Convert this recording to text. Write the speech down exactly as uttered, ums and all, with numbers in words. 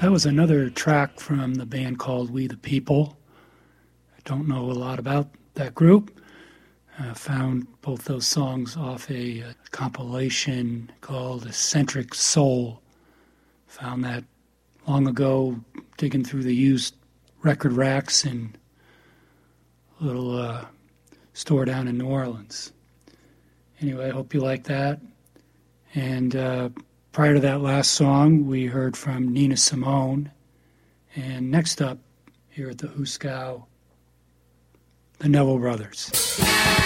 That was another track from the band called We the People. I don't know a lot about that group. I found both those songs off a, a compilation called Eccentric Soul. Found that long ago, digging through the used record racks in a little uh, store down in New Orleans. Anyway, I hope you like that. And uh, prior to that last song, we heard from Nina Simone. And next up, here at the Huskow, the Neville Brothers.